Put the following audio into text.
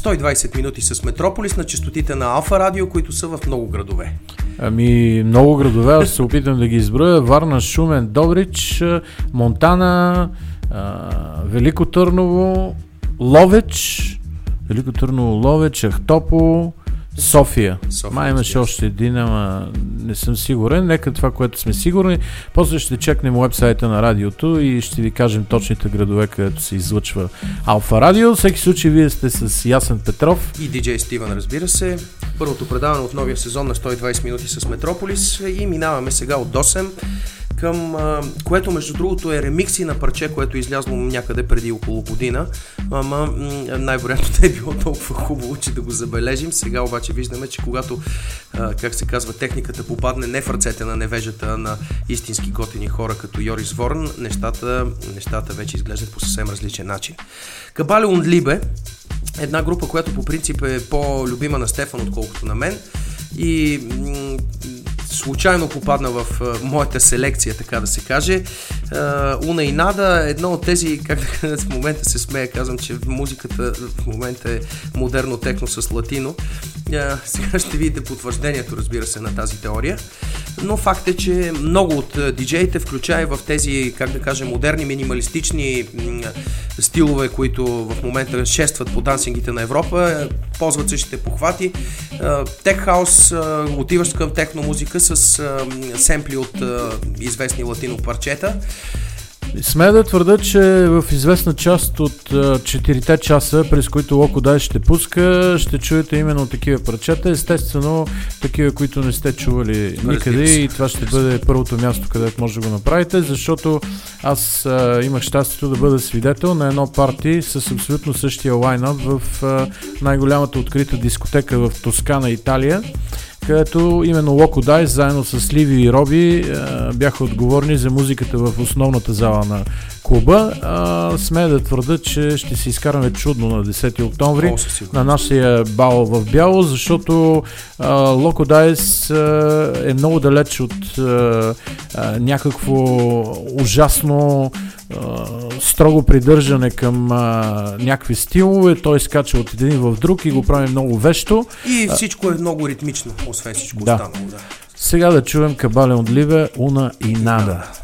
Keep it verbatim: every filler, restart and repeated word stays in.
сто и двайсет минути с Метрополис на честотите на Алфа Радио, които са в много градове. Ами, много градове, аз се опитам да ги изброя. Варна, Шумен, Добрич, Монтана, а, Велико Търново, Ловеч, Велико Търново, Ловеч, Ахтопол, София. София. Май имаше още един, ама не съм сигурен. Нека това, което сме сигурни. После ще чекнем уебсайта на радиото и ще ви кажем точните градове, където се излъчва Алфа Радио. Всеки случай, вие сте с Ясен Петров и диджей Стивън, разбира се. Първото предаване от новия сезон на сто и двайсет минути с Метрополис и минаваме сега от осем към, а, което между другото е ремикси на парче, което е излязло някъде преди около година, ама м- най-вероятно не е било толкова хубаво, че да го забележим. Сега обаче виждаме, че когато, а, как се казва, техниката попадне не в ръцете на невежата, на истински готини хора като Йорис Ворн, нещата, нещата вече изглеждат по съвсем различен начин. Кабале und Liebe, една група, която по принцип е по-любима на Стефан, отколкото на мен, и м- случайно попадна в а, моята селекция, така да се каже. А, Уна и Нада, едно от тези, как да кажа, в момента се смея, казвам, че музиката в момента е модерно техно с латино. А, сега ще видите потвърждението, разбира се, на тази теория. Но факт е, че много от диджеите, включая в тези, как да кажа, модерни, минималистични м- стилове, които в момента шестват по дансингите на Европа, ползват същите похвати. Тех хаус, отиваш към техно музика с а, семпли от а, известни латино парчета. Смея да твърда, че в известна част от четирите часа, през които Локо Дай ще пуска, ще чуете именно такива парчета. Естествено, такива, които не сте чували никъде, и това ще бъде първото място, където може да го направите, защото аз а, имах щастието да бъда свидетел на едно парти с абсолютно същия лайнъп в а, най-голямата открита дискотека в Тоскана, Италия, където именно Локо Дайс заедно с Ливи и Роби е, бяха отговорни за музиката в основната зала на клуба. Е, смея да твърда, че ще се изкараме чудно на десети октомври О, на нашия бал в бяло, защото е, Локо Дайс е, е много далеч от е, е, някакво ужасно строго придържане към а, някакви стилове. Той скача от един в друг и го прави много вещо. И всичко е много ритмично, освен всичко да. останало. Да. Сега да чуем Кабале und Liebe, Уна и Нада.